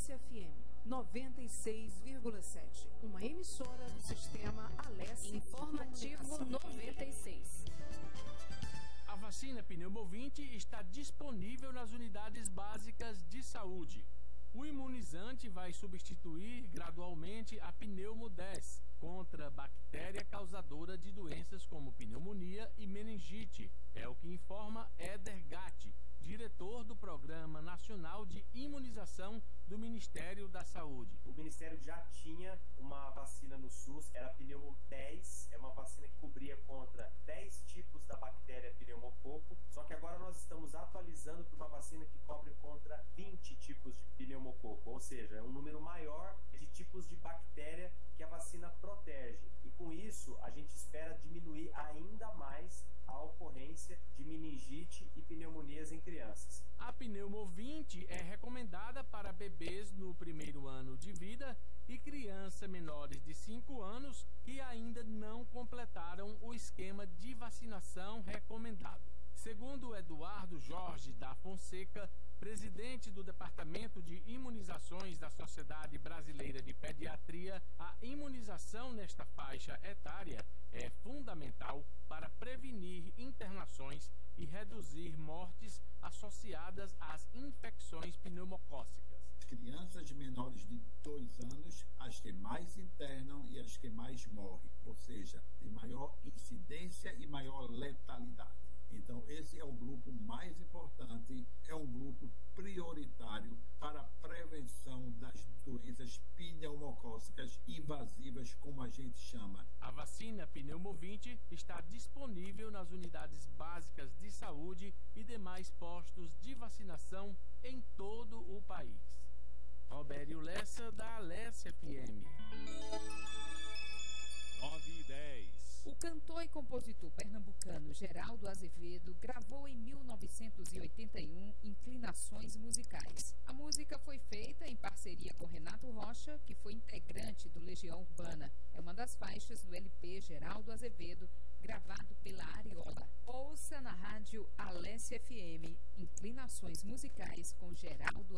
Alesse FM 96,7, uma emissora do sistema Alesse Informativo 96. A vacina Pneumovinte está disponível nas unidades básicas de saúde. O imunizante vai substituir gradualmente a pneumo 10 contra bactéria causadora de doenças como pneumonia e meningite. É o que informa Éder Gatti, diretor do Programa Nacional de Imunização do Ministério da Saúde. O Ministério já tinha uma vacina no SUS, era a pneumo 10, é uma vacina que cobria contra 10 tipos da bactéria pneumococo, só que agora nós estamos atualizando para uma vacina que cobre contra 20 tipos de pneumococo, ou seja, é um número maior de tipos de bactéria que a vacina protege. E com isso, a gente espera diminuir ainda mais a ocorrência de meningite e pneumonias em crianças. A Pneumovinte é recomendada para bebês no primeiro ano de vida e crianças menores de 5 anos que ainda não completaram o esquema de vacinação recomendado. Segundo Eduardo Jorge da Fonseca, presidente do Departamento de Imunizações da Sociedade Brasileira de Pediatria, a imunização nesta faixa etária é fundamental para prevenir internações e reduzir mortes associadas às infecções pneumocócicas. Crianças menores de 2 anos, as que mais se internam e as que mais morrem, ou seja, tem maior incidência e maior letalidade. Então, esse é o grupo mais importante, é um grupo prioritário para a prevenção das doenças pneumocócicas invasivas, como a gente chama. A vacina Pneumovinte está disponível nas unidades básicas de saúde e demais postos de vacinação em todo o país. Robério Lessa, da Alesse FM. 9:10. O cantor e compositor pernambucano Geraldo Azevedo gravou em 1981 Inclinações Musicais. A música foi feita em parceria com Renato Rocha, que foi integrante do Legião Urbana. É uma das faixas do LP Geraldo Azevedo, gravado pela Ariola. Ouça na rádio Alesse FM Inclinações Musicais com Geraldo